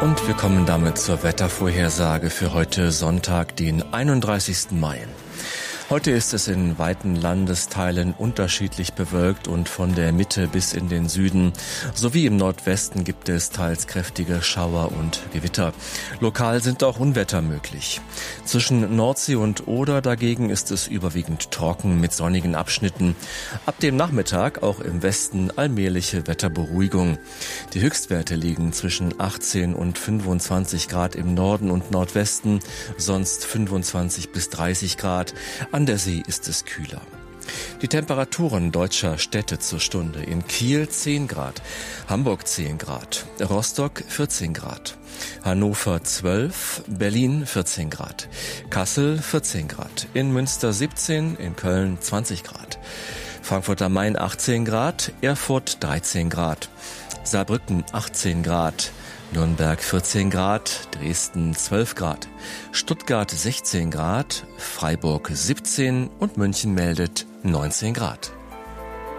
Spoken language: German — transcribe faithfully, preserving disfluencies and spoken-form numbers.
Und wir kommen damit zur Wettervorhersage für heute Sonntag, den einunddreißigsten Mai. Heute ist es in weiten Landesteilen unterschiedlich bewölkt und von der Mitte bis in den Süden sowie im Nordwesten gibt es teils kräftige Schauer und Gewitter. Lokal sind auch Unwetter möglich. Zwischen Nordsee und Oder dagegen ist es überwiegend trocken mit sonnigen Abschnitten. Ab dem Nachmittag auch im Westen allmähliche Wetterberuhigung. Die Höchstwerte liegen zwischen achtzehn und fünfundzwanzig Grad im Norden und Nordwesten, sonst fünfundzwanzig bis dreißig Grad. An der See ist es kühler. Die Temperaturen deutscher Städte zur Stunde: in Kiel zehn Grad, Hamburg zehn Grad, Rostock vierzehn Grad, Hannover zwölf, Berlin vierzehn Grad, Kassel vierzehn Grad, in Münster siebzehn, in Köln zwanzig Grad, Frankfurt am Main achtzehn Grad, Erfurt dreizehn Grad, Saarbrücken achtzehn Grad, Nürnberg vierzehn Grad, Dresden zwölf Grad, Stuttgart sechzehn Grad, Freiburg siebzehn und München meldet neunzehn Grad.